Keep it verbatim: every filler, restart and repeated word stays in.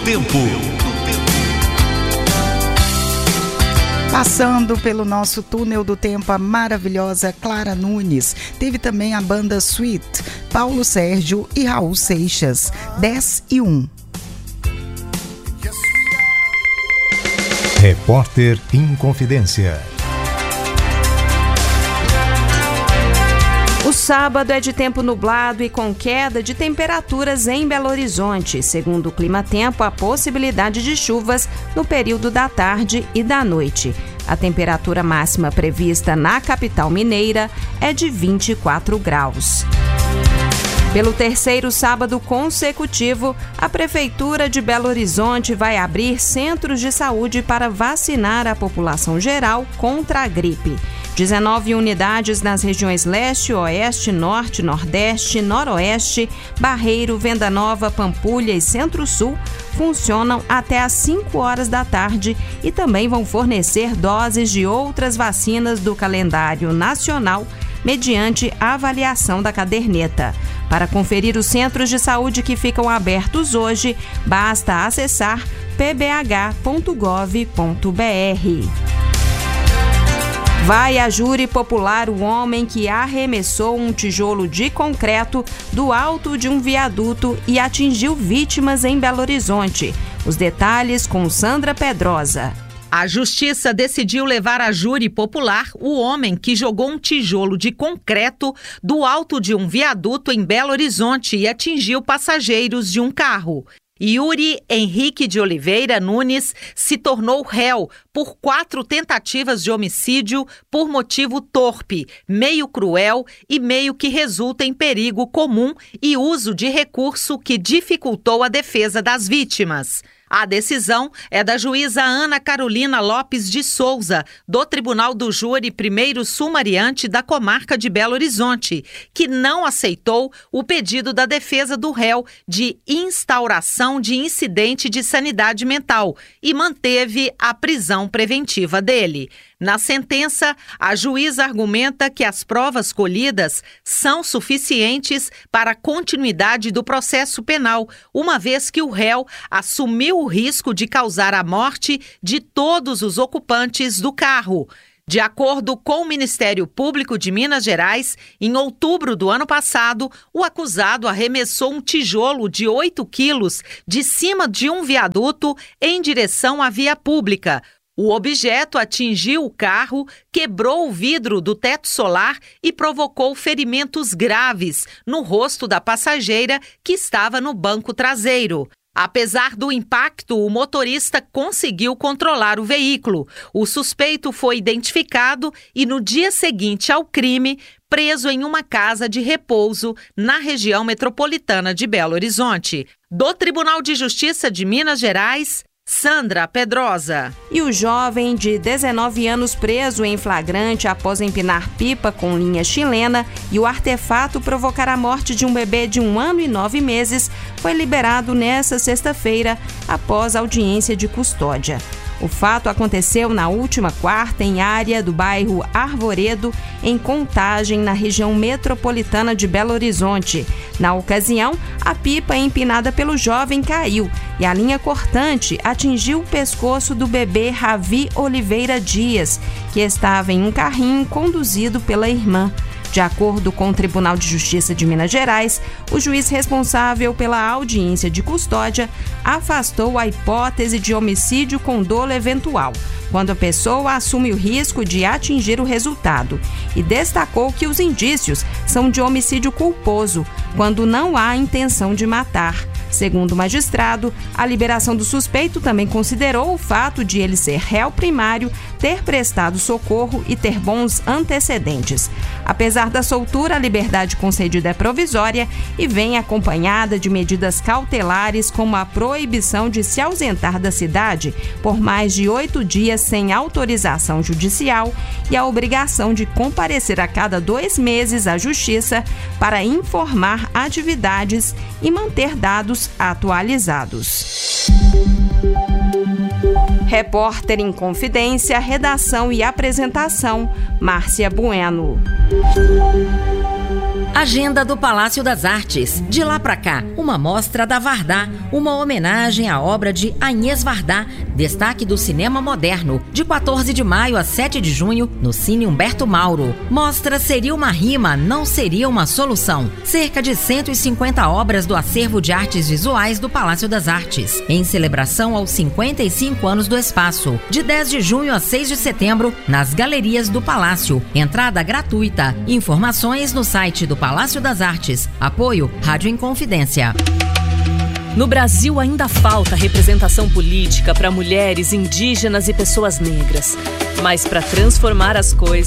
tempo. Passando pelo nosso túnel do tempo, a maravilhosa Clara Nunes. Teve também a banda Sweet, Paulo Sérgio e Raul Seixas. dez e um. Repórter Inconfidência. O sábado é de tempo nublado e com queda de temperaturas em Belo Horizonte. Segundo o Climatempo, a possibilidade de chuvas no período da tarde e da noite. A temperatura máxima prevista na capital mineira é de vinte e quatro graus. Pelo terceiro sábado consecutivo, a Prefeitura de Belo Horizonte vai abrir centros de saúde para vacinar a população geral contra a gripe. dezenove unidades nas regiões Leste, Oeste, Norte, Nordeste, Noroeste, Barreiro, Venda Nova, Pampulha e Centro-Sul funcionam até às cinco horas da tarde e também vão fornecer doses de outras vacinas do calendário nacional mediante a avaliação da caderneta. Para conferir os centros de saúde que ficam abertos hoje, basta acessar p b h ponto gov ponto b r. Vai a júri popular o homem que arremessou um tijolo de concreto do alto de um viaduto e atingiu vítimas em Belo Horizonte. Os detalhes com Sandra Pedrosa. A Justiça decidiu levar a júri popular o homem que jogou um tijolo de concreto do alto de um viaduto em Belo Horizonte e atingiu passageiros de um carro. Yuri Henrique de Oliveira Nunes se tornou réu por quatro tentativas de homicídio por motivo torpe, meio cruel e meio que resulta em perigo comum e uso de recurso que dificultou a defesa das vítimas. A decisão é da juíza Ana Carolina Lopes de Souza, do Tribunal do Júri Primeiro Sumariante da Comarca de Belo Horizonte, que não aceitou o pedido da defesa do réu de instauração de incidente de sanidade mental e manteve a prisão preventiva dele. Na sentença, a juíza argumenta que as provas colhidas são suficientes para a continuidade do processo penal, uma vez que o réu assumiu o risco de causar a morte de todos os ocupantes do carro. De acordo com o Ministério Público de Minas Gerais, em outubro do ano passado, o acusado arremessou um tijolo de oito quilos de cima de um viaduto em direção à via pública. O objeto atingiu o carro, quebrou o vidro do teto solar e provocou ferimentos graves no rosto da passageira que estava no banco traseiro. Apesar do impacto, o motorista conseguiu controlar o veículo. O suspeito foi identificado e, no dia seguinte ao crime, preso em uma casa de repouso na região metropolitana de Belo Horizonte. Do Tribunal de Justiça de Minas Gerais, Sandra Pedrosa. E o jovem de dezenove anos preso em flagrante após empinar pipa com linha chilena e o artefato provocar a morte de um bebê de um ano e nove meses foi liberado nesta sexta-feira após audiência de custódia. O fato aconteceu na última quarta em área do bairro Arvoredo, em Contagem, na região metropolitana de Belo Horizonte. Na ocasião, a pipa empinada pelo jovem caiu e a linha cortante atingiu o pescoço do bebê Ravi Oliveira Dias, que estava em um carrinho conduzido pela irmã. De acordo com o Tribunal de Justiça de Minas Gerais, o juiz responsável pela audiência de custódia afastou a hipótese de homicídio com dolo eventual, quando a pessoa assume o risco de atingir o resultado, e destacou que os indícios são de homicídio culposo, quando não há intenção de matar. Segundo o magistrado, a liberação do suspeito também considerou o fato de ele ser réu primário, ter prestado socorro e ter bons antecedentes. Apesar da soltura, a liberdade concedida é provisória e vem acompanhada de medidas cautelares, como a proibição de se ausentar da cidade por mais de oito dias sem autorização judicial e a obrigação de comparecer a cada dois meses à Justiça para informar atividades e manter dados atualizados. Repórter em Confidência, redação e apresentação, Márcia Bueno. Agenda do Palácio das Artes. De lá pra cá, uma mostra da Vardá, uma homenagem à obra de Agnès Varda, destaque do cinema moderno, de quatorze de maio a sete de junho, no Cine Humberto Mauro. Mostra Seria uma Rima, Não Seria uma Solução. Cerca de cento e cinquenta obras do acervo de artes visuais do Palácio das Artes, em celebração aos cinquenta e cinco anos do espaço, de dez de junho a seis de setembro, nas galerias do Palácio. Entrada gratuita. Informações no site do Palácio das Artes. Apoio Rádio Inconfidência. No Brasil ainda falta representação política para mulheres, indígenas e pessoas negras. Mas para transformar as coisas,